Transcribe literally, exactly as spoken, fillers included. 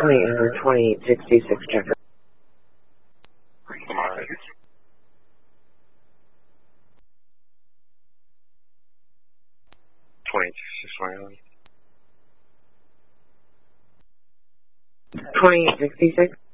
twenty, uh, twenty-eight sixty-six checker. Alright. twenty-eight sixty-six. twenty-eight sixty-six.